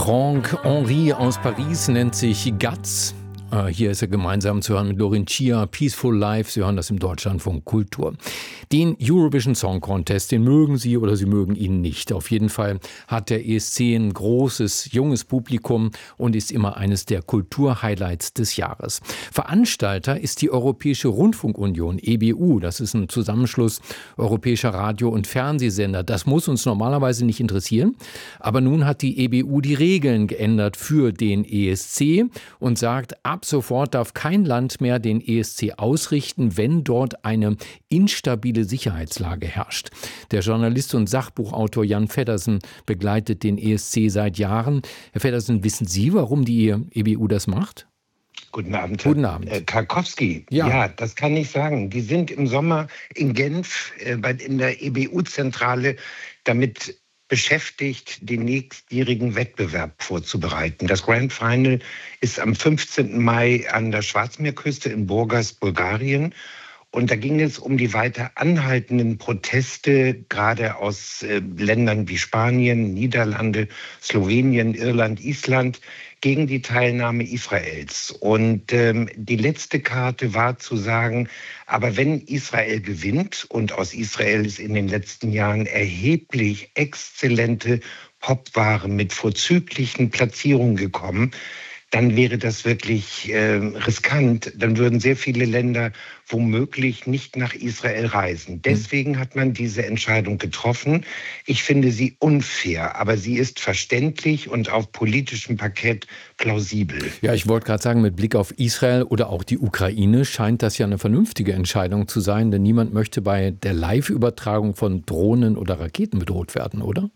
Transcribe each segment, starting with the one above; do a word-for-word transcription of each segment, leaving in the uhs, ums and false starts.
Franck Henry aus Paris nennt sich Guts. Hier ist er gemeinsam zu hören mit Lorin Chia, Peaceful Life. Sie hören das im Deutschlandfunk Kultur. Den Eurovision Song Contest, den mögen Sie oder Sie mögen ihn nicht. Auf jeden Fall hat der E S C ein großes, junges Publikum und ist immer eines der Kulturhighlights des Jahres. Veranstalter ist die Europäische Rundfunkunion, E B U. Das ist ein Zusammenschluss europäischer Radio- und Fernsehsender. Das muss uns normalerweise nicht interessieren. Aber nun hat die E B U die Regeln geändert für den E S C und sagt, ab sofort darf kein Land mehr den E S C ausrichten, wenn dort eine instabile Sicherheitslage herrscht. Der Journalist und Sachbuchautor Jan Feddersen begleitet den E S C seit Jahren. Herr Feddersen, wissen Sie, warum die E B U das macht? Guten Abend, Guten Abend. Herr Karkowski. Ja. ja, das kann ich sagen. Die sind im Sommer in Genf äh, in der E B U-Zentrale damit beschäftigt, den nächstjährigen Wettbewerb vorzubereiten. Das Grand Final ist am fünfzehnten Mai an der Schwarzmeerküste in Burgas, Bulgarien. Und da ging es um die weiter anhaltenden Proteste, gerade aus äh, Ländern wie Spanien, Niederlande, Slowenien, Irland, Island, gegen die Teilnahme Israels. Und ähm, die letzte Karte war zu sagen, aber wenn Israel gewinnt, und aus Israel ist in den letzten Jahren erheblich exzellente Popware mit vorzüglichen Platzierungen gekommen, dann wäre das wirklich äh, riskant. Dann würden sehr viele Länder womöglich nicht nach Israel reisen. Deswegen hat man diese Entscheidung getroffen. Ich finde sie unfair, aber sie ist verständlich und auf politischem Parkett plausibel. Ja, ich wollte gerade sagen, mit Blick auf Israel oder auch die Ukraine scheint das ja eine vernünftige Entscheidung zu sein, denn niemand möchte bei der Live-Übertragung von Drohnen oder Raketen bedroht werden, oder?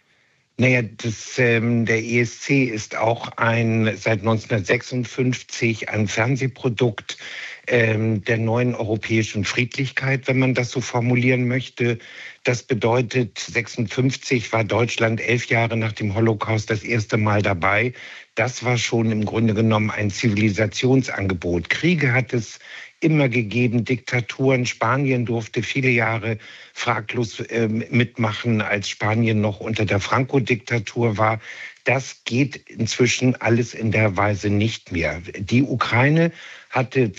Naja, das, ähm, der E S C ist auch ein seit neunzehnhundertsechsundfünfzig ein Fernsehprodukt ähm, der neuen europäischen Friedlichkeit, wenn man das so formulieren möchte. Das bedeutet, sechsundfünfzig war Deutschland elf Jahre nach dem Holocaust das erste Mal dabei. Das war schon im Grunde genommen ein Zivilisationsangebot. Kriege hat es immer gegeben, Diktaturen. Spanien durfte viele Jahre fraglos äh, mitmachen, als Spanien noch unter der Franco-Diktatur war. Das geht inzwischen alles in der Weise nicht mehr. Die Ukraine hatte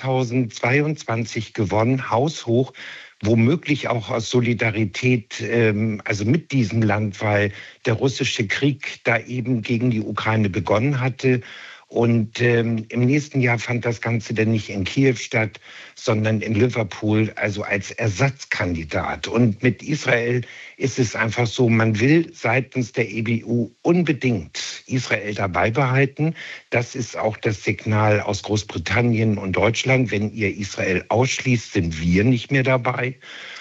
zweitausendzweiundzwanzig gewonnen, haushoch, womöglich auch aus Solidarität, ähm, also mit diesem Land, weil der russische Krieg da eben gegen die Ukraine begonnen hatte. Und ähm, im nächsten Jahr fand das Ganze dann nicht in Kiew statt, sondern in Liverpool, also als Ersatzkandidat. Und mit Israel ist es einfach so, man will seitens der E B U unbedingt Israel dabei behalten. Das ist auch das Signal aus Großbritannien und Deutschland. Wenn ihr Israel ausschließt, sind wir nicht mehr dabei.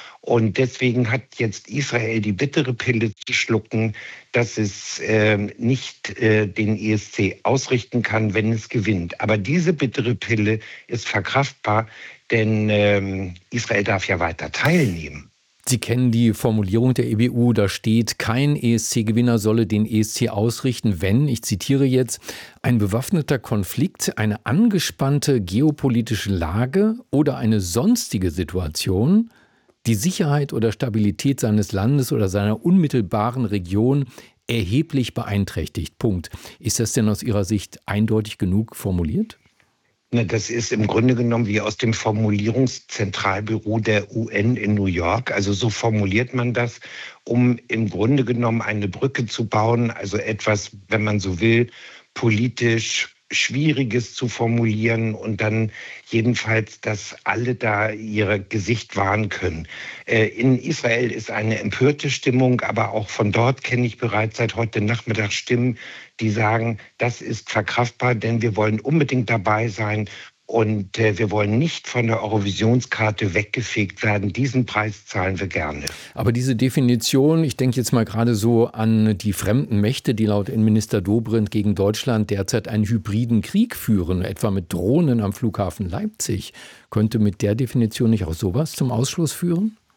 Und deswegen hat jetzt Israel die bittere Pille zu schlucken, dass es äh, nicht äh, den E S C ausrichten kann, wenn es gewinnt. Aber diese bittere Pille ist verkraftbar, denn ähm, Israel darf ja weiter teilnehmen. Sie kennen die Formulierung der E B U, da steht, kein E S C-Gewinner solle den E S C ausrichten, wenn, ich zitiere jetzt, ein bewaffneter Konflikt, eine angespannte geopolitische Lage oder eine sonstige Situation die Sicherheit oder Stabilität seines Landes oder seiner unmittelbaren Region erheblich beeinträchtigt. Punkt. Ist das denn aus Ihrer Sicht eindeutig genug formuliert? Na, das ist im Grunde genommen wie aus dem Formulierungszentralbüro der U N in New York. Also so formuliert man das, um im Grunde genommen eine Brücke zu bauen, also etwas, wenn man so will, politisch Schwieriges zu formulieren und dann jedenfalls, dass alle da ihr Gesicht wahren können. In Israel ist eine empörte Stimmung, aber auch von dort kenne ich bereits seit heute Nachmittag Stimmen, die sagen, das ist verkraftbar, denn wir wollen unbedingt dabei sein. Und äh, wir wollen nicht von der Eurovisionskarte weggefegt werden. Diesen Preis zahlen wir gerne. Aber diese Definition, ich denke jetzt mal gerade so an die fremden Mächte, die laut Innenminister Dobrindt gegen Deutschland derzeit einen hybriden Krieg führen, etwa mit Drohnen am Flughafen Leipzig. Könnte mit der Definition nicht auch sowas zum Ausschluss führen?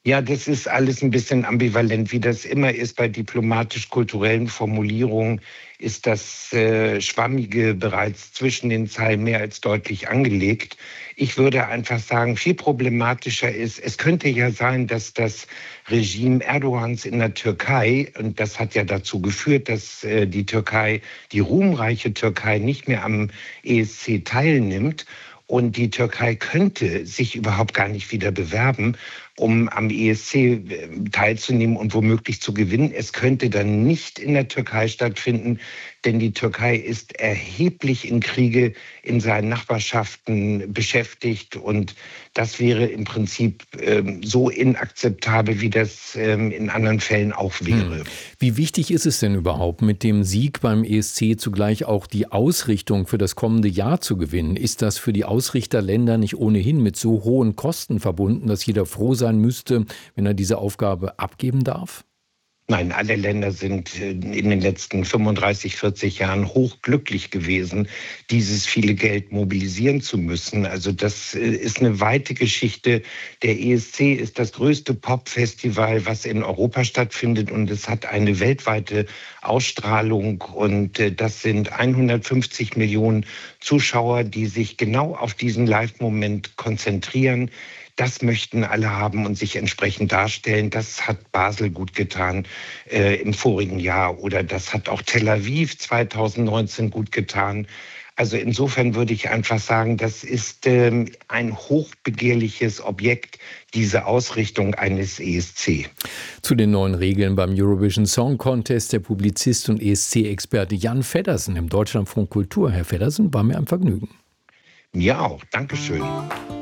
Ja, das ist alles ein bisschen ambivalent, wie das immer ist bei diplomatisch-kulturellen Formulierungen, ist das äh, Schwammige bereits zwischen den Zeilen mehr als deutlich angelegt. Ich würde einfach sagen, viel problematischer ist, es könnte ja sein, dass das Regime Erdogans in der Türkei, und das hat ja dazu geführt, dass äh, die Türkei, die ruhmreiche Türkei, nicht mehr am E S C teilnimmt. Und die Türkei könnte sich überhaupt gar nicht wieder bewerben, um am E S C teilzunehmen und womöglich zu gewinnen. Es könnte dann nicht in der Türkei stattfinden, denn die Türkei ist erheblich in Kriege in seinen Nachbarschaften beschäftigt. Und das wäre im Prinzip ähm, so inakzeptabel, wie das ähm, in anderen Fällen auch wäre. Hm. Wie wichtig ist es denn überhaupt, mit dem Sieg beim E S C zugleich auch die Ausrichtung für das kommende Jahr zu gewinnen? Ist das für die Ausrichterländer nicht ohnehin mit so hohen Kosten verbunden, dass jeder froh sein müsste, wenn er diese Aufgabe abgeben darf? Nein, alle Länder sind in den letzten fünfunddreißig, vierzig Jahren hochglücklich gewesen, dieses viele Geld mobilisieren zu müssen. Also das ist eine weite Geschichte. Der E S C ist das größte Popfestival, was in Europa stattfindet, und es hat eine weltweite Ausstrahlung, und das sind hundertfünfzig Millionen Zuschauer, die sich genau auf diesen Live-Moment konzentrieren. Das möchten alle haben und sich entsprechend darstellen. Das hat Basel gut getan äh, im vorigen Jahr, oder das hat auch Tel Aviv zweitausendneunzehn gut getan. Also insofern würde ich einfach sagen, das ist ähm, ein hochbegehrliches Objekt, diese Ausrichtung eines E S C. Zu den neuen Regeln beim Eurovision Song Contest der Publizist und E S C-Experte Jan Feddersen im Deutschlandfunk Kultur. Herr Feddersen, war mir ein Vergnügen. Mir auch. Dankeschön.